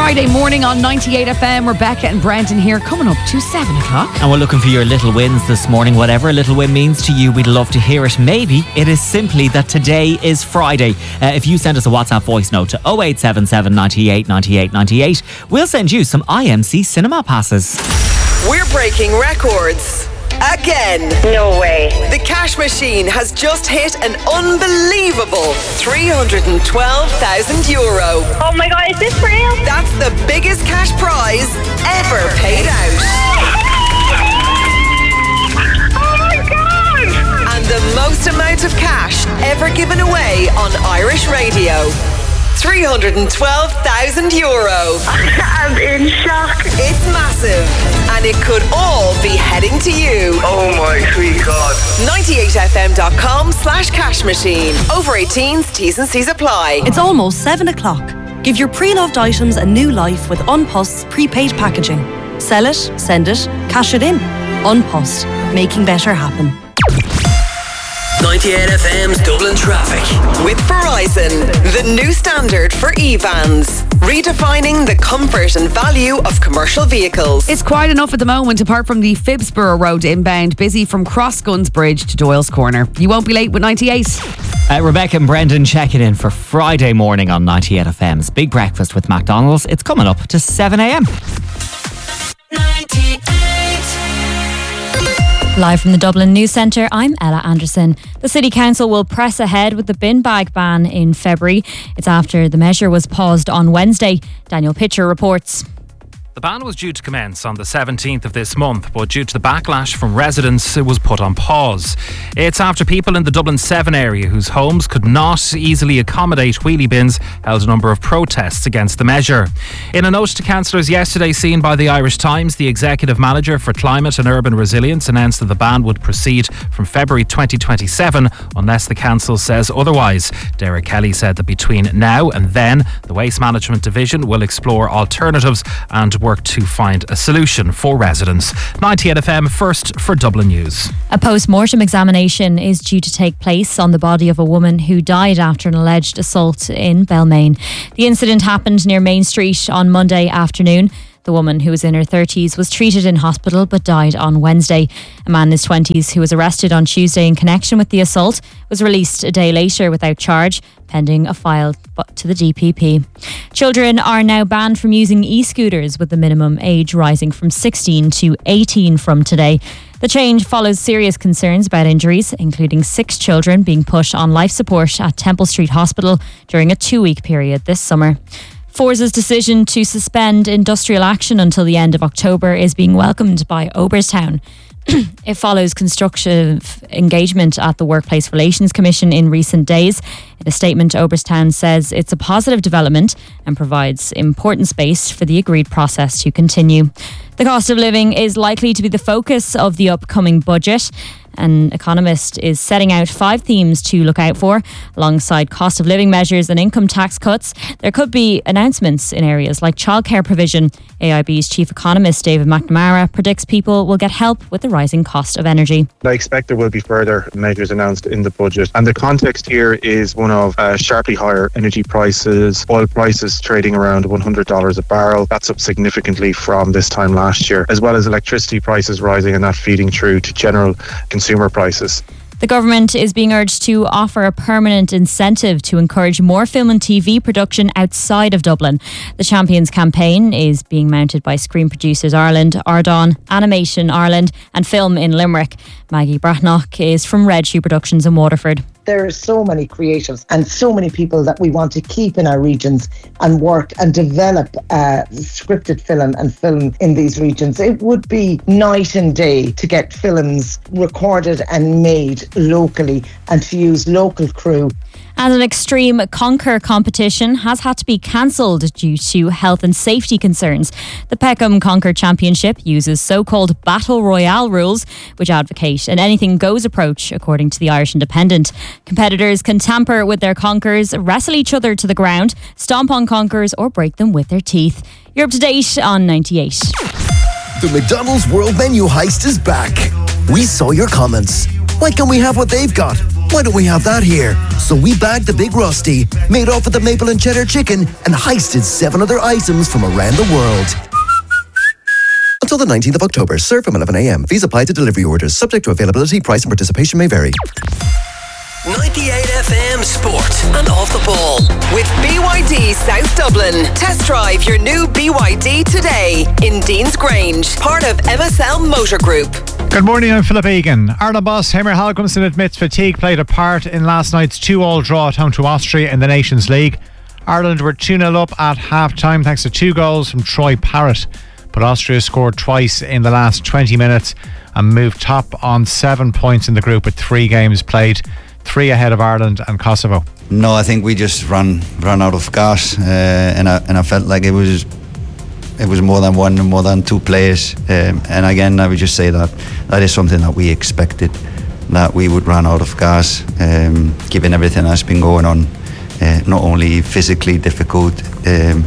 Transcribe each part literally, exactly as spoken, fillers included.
Friday morning on ninety-eight F M. Rebecca and Brendan here, coming up to seven o'clock. And we're looking for your little wins this morning. Whatever a little win means to you, we'd love to hear it. Maybe it is simply that today is Friday. Uh, if you send us a WhatsApp voice note to oh eight seven seven, ninety-eight, ninety-eight, ninety-eight, we'll send you some I M C cinema passes. We're breaking records. Again. No way. The cash machine has just hit an unbelievable three hundred twelve thousand euro. Oh my God, is this real? That's the biggest cash prize ever paid out. Oh my God. And the most amount of cash ever given away on Irish radio. three hundred twelve thousand euro. I'm in shock. It's massive, and it could all be heading to you. Oh my sweet God. ninety-eight f m dot com slash cash machine. Over eighteens, T's and C's apply. It's almost seven o'clock. Give your pre-loved items a new life with Unpost's prepaid packaging. Sell it, send it, cash it in. Unpost, making better happen. ninety-eight F M's Dublin Traffic. With Verizon, the new standard for e-vans. Redefining the comfort and value of commercial vehicles. It's quiet enough at the moment, apart from the Phibsborough Road inbound, busy from Crossguns Bridge to Doyle's Corner. You won't be late with ninety-eight. Uh, Rebecca and Brendan checking in for Friday morning on ninety-eight F M's Big Breakfast with McDonald's. It's coming up to seven a m. Live from the Dublin News Centre, I'm Ella Anderson. The City Council will press ahead with the bin bag ban in February. It's after the measure was paused on Wednesday. Daniel Pitcher reports. The ban was due to commence on the seventeenth of this month, but due to the backlash from residents, it was put on pause. It's after people in the Dublin seven area whose homes could not easily accommodate wheelie bins held a number of protests against the measure. In a note to councillors yesterday seen by the Irish Times, the Executive Manager for Climate and Urban Resilience announced that the ban would proceed from February twenty twenty-seven unless the council says otherwise. Derek Kelly said that between now and then, the Waste Management Division will explore alternatives and work to find a solution for residents. ninety-eight F M first for Dublin News. A post-mortem examination is due to take place on the body of a woman who died after an alleged assault in Belmain. The incident happened near Main Street on Monday afternoon. The woman, who was in her thirties, was treated in hospital but died on Wednesday. A man in his twenties who was arrested on Tuesday in connection with the assault was released a day later without charge, pending a file to the D P P. Children are now banned from using e-scooters, with the minimum age rising from sixteen to eighteen from today. The change follows serious concerns about injuries, including six children being put on life support at Temple Street Hospital during a two-week period this summer. Forza's decision to suspend industrial action until the end of October is being welcomed by Oberstown. It follows constructive engagement at the Workplace Relations Commission in recent days. In a statement, Oberstown says it's a positive development and provides important space for the agreed process to continue. The cost of living is likely to be the focus of the upcoming budget. An economist is setting out five themes to look out for. Alongside cost of living measures and income tax cuts, there could be announcements in areas like childcare provision. A I B's chief economist David McNamara predicts people will get help with the rising cost of energy. I expect there will be further measures announced in the budget, and the context here is one of uh, sharply higher energy prices, oil prices trading around one hundred dollars a barrel. That's up significantly from this time last year, as well as electricity prices rising and that feeding through to general consumer prices. The government is being urged to offer a permanent incentive to encourage more film and T V production outside of Dublin. The Champions campaign is being mounted by Screen Producers Ireland, Ardon, Animation Ireland and Film in Limerick. Maggie Bratnock is from Red Shoe Productions in Waterford. There are so many creatives and so many people that we want to keep in our regions and work and develop uh, scripted film and film in these regions. It would be night and day to get films recorded and made locally and to use local crew. And an extreme Conquer competition has had to be cancelled due to health and safety concerns. The Peckham Conquer Championship uses so-called Battle Royale rules, which advocate an anything-goes approach, according to the Irish Independent. Competitors can tamper with their Conquers, wrestle each other to the ground, stomp on Conquers or break them with their teeth. You're up to date on ninety-eight. The McDonald's World Menu Heist is back. We saw your comments. Why can't we have what they've got? Why don't we have that here? So we bagged the Big Rusty, made off with the maple and cheddar chicken, and heisted seven other items from around the world. Until the nineteenth of October, serve from eleven a.m. Fees apply to delivery orders. Subject to availability, price and participation may vary. ninety-eight F M Sport and Off the Ball with B Y D South Dublin. Test drive your new B Y D today in Dean's Grange, part of M S L Motor Group. Good morning, I'm Philip Egan. Ireland boss Heimir Hallgrímsson admits fatigue played a part in last night's two all draw at home to Austria in the Nations League. Ireland were two nil up at half-time thanks to two goals from Troy Parrott. But Austria scored twice in the last twenty minutes and moved top on seven points in the group with three games played, three ahead of Ireland and Kosovo. No, I think we just ran ran out of gas, uh, and I and I felt like it was it was more than one, more than two players. Um, and again, I would just say that that is something that we expected, that we would run out of gas, um, given everything that's been going on. Uh, not only physically difficult, um,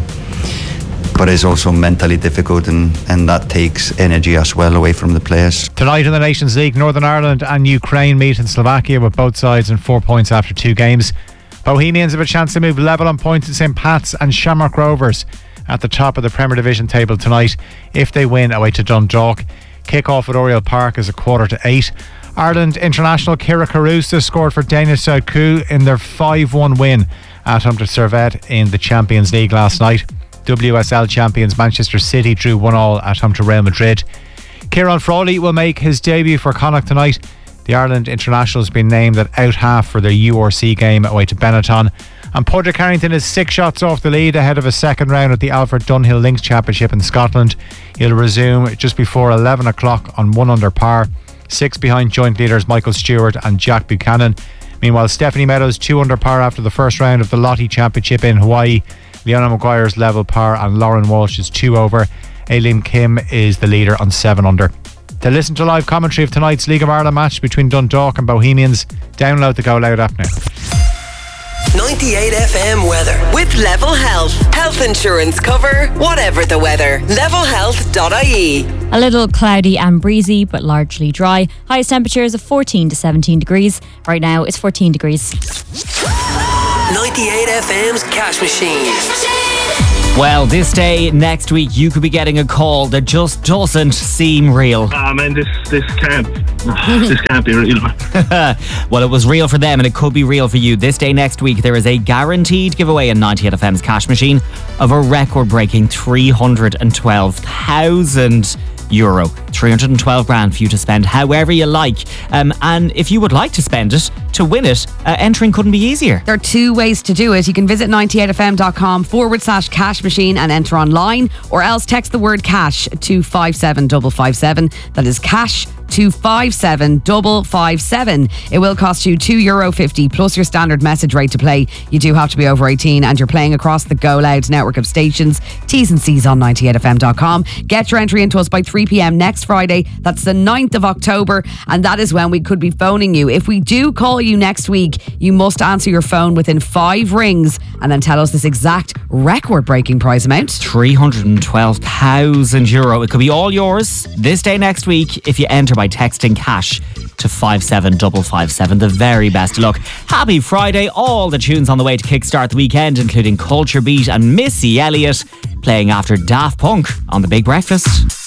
but it's also mentally difficult, and, and that takes energy as well away from the players. Tonight in the Nations League, Northern Ireland and Ukraine meet in Slovakia with both sides in four points after two games. Bohemians have a chance to move level on points at Saint Pat's and Shamrock Rovers at the top of the Premier Division table tonight if they win away to Dundalk. Kick-off at Oriel Park is a quarter to eight. Ireland international Kira Carusa scored for Danish South in their five one win at home to Servette in the Champions League last night. W S L champions Manchester City drew one all at home to Real Madrid. Kieran Frawley will make his debut for Connacht tonight. The Ireland international has been named at out half for their U R C game away to Benetton. And Padraig Harrington is six shots off the lead ahead of a second round at the Alfred Dunhill Links Championship in Scotland. He'll resume just before eleven o'clock on one under par, six behind joint leaders Michael Stewart and Jack Buchanan. Meanwhile, Stephanie Meadows two under par after the first round of the Lottie Championship in Hawaii. Leona Maguire's level par and Lauren Walsh is two over. Aileen Kim is the leader on seven under. To listen to live commentary of tonight's League of Ireland match between Dundalk and Bohemians, download the Go Loud app now. ninety-eight F M weather with Level Health. Health insurance cover, whatever the weather. level health dot I E. A little cloudy and breezy, but largely dry. Highest temperatures of fourteen to seventeen degrees. Right now it's fourteen degrees. ninety-eight F M's Cash Machine. Well, this day next week you could be getting a call that just doesn't seem real. Ah, uh, man, this this can't this can't be real. Well, it was real for them and it could be real for you. This day next week there is a guaranteed giveaway in ninety-eight F M's Cash Machine of a record-breaking three hundred twelve thousand euro. three hundred twelve grand for you to spend however you like. Um, and if you would like to spend it, to win it, uh, entering couldn't be easier. There are two ways to do it. You can visit ninety-eight F M dot com forward slash cash machine and enter online, or else text the word cash to five seven five five seven. That is cash to five seven five five seven. It will cost you two euro fifty plus your standard message rate to play. You do have to be over eighteen and you're playing across the Go Loud network of stations. T's and C's on ninety-eight F M dot com. Get your entry into us by three p.m. next Friday. That's the ninth of October, and that is when we could be phoning you. If we do call you next week, you must answer your phone within five rings and then tell us this exact record-breaking prize amount. three hundred twelve thousand euro. It could be all yours this day next week if you enter by texting cash to five seven five five seven. The very best of luck. Happy Friday. All the tunes on the way to kickstart the weekend, including Culture Beat and Missy Elliott, playing after Daft Punk on The Big Breakfast.